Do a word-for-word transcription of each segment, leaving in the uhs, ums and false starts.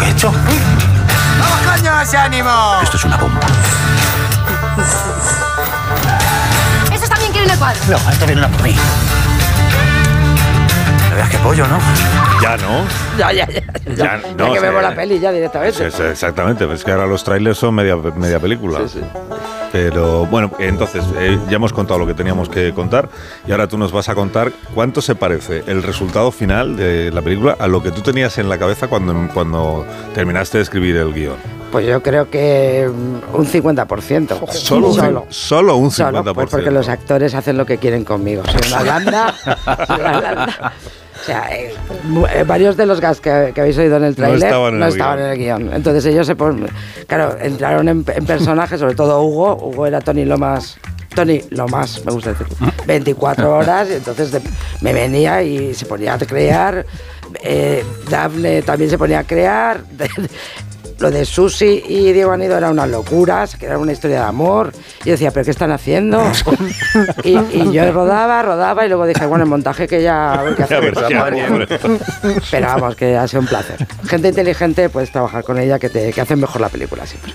hecho? ¡Vamos, coño, ese ánimo! Esto es una bomba. ¿Esos también quieren el cuadro? No, esto viene una por mí. No veas qué pollo, ¿no? Ya, ¿no? Ya, ya, ya. Ya, ya no, que sí. vemos la peli ya directamente. Sí, sí, exactamente, es que ahora los trailers son media, media película. Sí, sí. Pero bueno, entonces, eh, ya hemos contado lo que teníamos que contar y ahora tú nos vas a contar cuánto se parece el resultado final de la película a lo que tú tenías en la cabeza cuando, cuando terminaste de escribir el guión. Pues yo creo que un cincuenta por ciento. Solo un, Solo. solo un cincuenta por ciento. Solo, pues porque los actores hacen lo que quieren conmigo. Soy una blanda. Soy una blanda. O sea, eh, eh, varios de los gags que, que habéis oído en el tráiler no estaban, en, no el estaban en el guión. Entonces ellos se ponen, claro, entraron en, en personaje, sobre todo Hugo. Hugo era Tony Lomas. Tony Lomas, me gusta decirlo. veinticuatro horas, y entonces de, me venía y se ponía a crear. Eh, Dafne también se ponía a crear. Lo de Susi y Diego Anido era una locura, que era una historia de amor. Y yo decía, ¿pero qué están haciendo? y, y yo rodaba, rodaba, y luego dije, bueno, el montaje que ya... A ver qué hacer. Pero vamos, que ha sido un placer. Gente inteligente, puedes trabajar con ella, que, te, que hacen mejor la película siempre.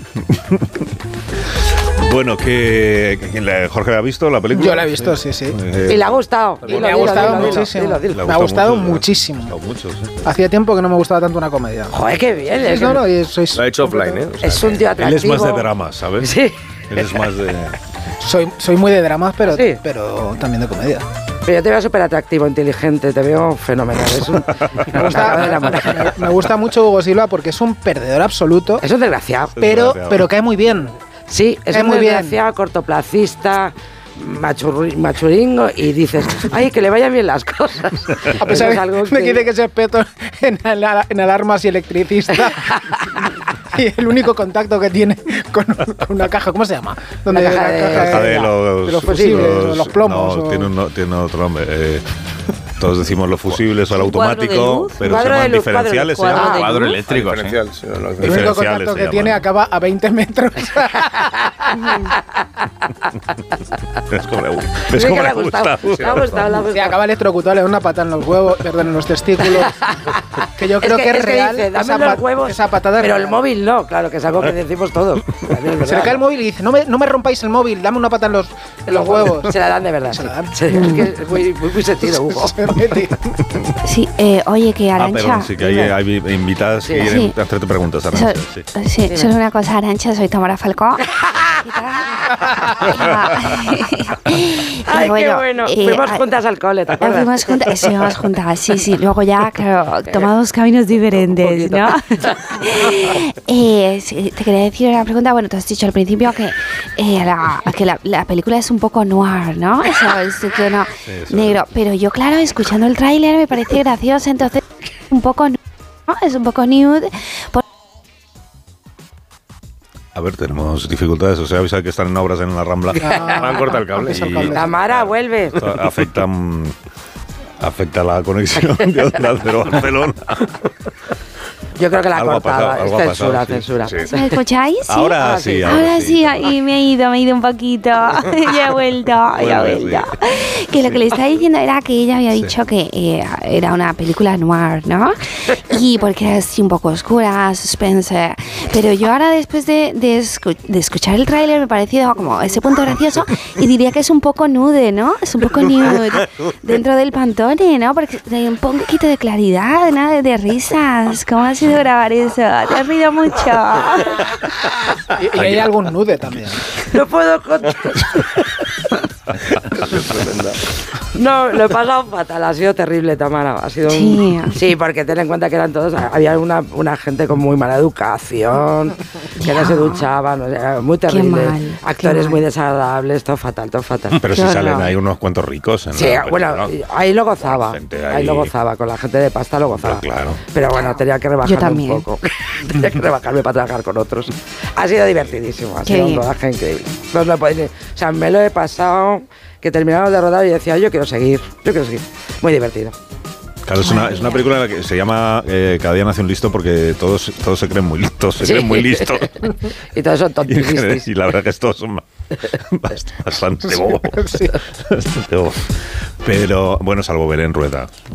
Bueno, que, que Jorge la ha visto la película. Yo la he visto, sí, sí. Eh, y le ha gustado. Dilo, me ha dilo, gustado dilo, muchísimo. dilo, dilo, dilo. Me ha gustado mucho, muchísimo. Me ha gustado mucho, sí. Hacía tiempo que no me gustaba tanto una comedia. Joder, qué bien. Sí, Es, no, no, y sois Lo ha hecho offline, ¿eh? O sea, es un tío Él atractivo. es más de drama, ¿sabes? Sí. Él es más de... soy, soy muy de dramas, pero, Sí. pero también de comedia. Pero yo te veo súper atractivo, inteligente, te veo fenomenal. Es un, Me gusta, me, me gusta mucho Hugo Silva porque es un perdedor absoluto, es un desgraciado. pero, desgraciado. pero cae muy bien. Sí, es Cae un muy bien. desgraciado, cortoplacista, machurri- machuringo, y dices, ay, que le vayan bien las cosas. A pesar Eso es de algo que dice que es experto en, ala- en alarmas y electricista. Y el único contacto que tiene con, con una caja, ¿cómo se llama? Donde Una caja de- Caja de los, de los fusibles, o los plomos. No, o- tiene, un, tiene otro nombre. Eh, todos decimos los fusibles o el ¿Un cuadro de automático, luz? pero se Cuadro de llaman luz, cuadro de diferenciales. luz, se llaman. cuadro de cuadro luz. eléctrico, sí. Diferencial, Sí, lo- El único diferenciales contacto se que tiene llaman. acaba a veinte metros. ¿Ves cómo le, ves Sí, cómo que le le ha gustado. gusta? Le ha gustado, le ha Se gustado. acaba electrocutado, le da una patada en los huevos, perdón, en los testículos. Que yo creo que, es que real. dice, dame esa, los pat- huevos, esa patada es pero el real. móvil no, claro, que es algo que decimos todos. También es Se le verdad. cae el móvil y dice, no me, no me rompáis el móvil, dame una pata en los, en los huevos. Se la dan de verdad. Se sí. la dan. Sí, es que es muy, muy, muy sentido, Hugo. Se mete. Sí, eh, oye, que Ah, Arantxa... perdón, sí que hay, hay invitadas Sí. que quieren Sí. hacerte preguntas. So- Arantxa, sí. sí, solo una cosa, Arantxa, soy Tamara Falcó. Ay, qué bueno. Fuimos juntas al cole, ¿te acuerdas? Fuimos juntas, sí, fuimos juntas, sí, sí. Luego ya, claro, tomamos caminos diferentes, ¿no? eh, sí, te quería decir una pregunta. Bueno, te has dicho al principio que, eh, la, que la, la película es un poco noir, ¿no? Eso, ese tono Sí, eso negro. Pero yo, claro, escuchando el tráiler me parece gracioso, entonces un poco, ¿no? Es un poco nude. Por- A ver, tenemos dificultades. O sea, avisa que están en obras en la Rambla. Me han cortado el cable. Pisa el Y- cable. Tamara, vuelve. Esto afecta, mm, afecta la conexión de Onda Cero Barcelona. Yo creo que la Algo ha cortaba. pasado, Es algo ha censura, pasado, sí, censura. sí, sí. ¿Me escucháis? ¿Sí? Ahora Ahora sí, sí. ahora, Ahora sí, ahora y me he ido, me he ido un poquito. Ya he vuelto, ya he Vuelve, vuelto. Que lo que le estaba diciendo era que ella había dicho que eh, era una película noir, ¿no? Y porque era así un poco oscura, suspense. Pero yo ahora, después de, de, escu- de escuchar el tráiler, me ha parecido como ese punto gracioso y diría que es un poco nude, ¿no? Es un poco nude dentro del Pantone, ¿no? Porque hay un poquito de claridad, ¿no? De, de risas. ¿Cómo ha sido grabar eso? Te has rido mucho. Y, y hay algún nude también. No puedo contar. No, lo he pasado fatal, ha sido terrible, Tamara. Ha sido Sí. un... sí, porque ten en cuenta que eran todos, había una, una gente con muy mala educación, que no se duchaban, o sea, era muy terrible. mal, Actores qué muy mal. desagradables, todo fatal, todo fatal. Pero Qué si salen horror. ahí unos cuantos ricos. En Sí, la bueno, película, ¿no? ahí lo gozaba, Gente ahí... ahí- lo gozaba, con la gente de pasta lo gozaba. Pero claro. Pero bueno, tenía que Yo rebajarme también. un poco. Tenía que rebajarme para trabajar con otros. Ha sido divertidísimo, ha Qué sido un bien. rodaje increíble. No os lo podéis ni- O sea, me lo he pasado, que terminamos de rodar y decía, yo quiero seguir, yo quiero seguir. Muy divertido. Claro, es una, es una película en la que se llama eh, Cada día nace un listo porque todos, todos se creen muy listos, se Sí. creen muy listos. Y todos son Y, en general- tontistas. y la verdad que todos son bast- bastante bobos. Sí. Bastante bobos. Pero bueno, salvo Belén Rueda.